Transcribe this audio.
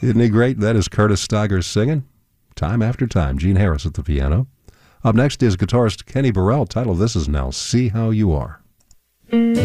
Isn't he great? That is Curtis Stigers singing Time After Time. Gene Harris at the piano. Up next is guitarist Kenny Burrell. Title of this is Now See How You Are.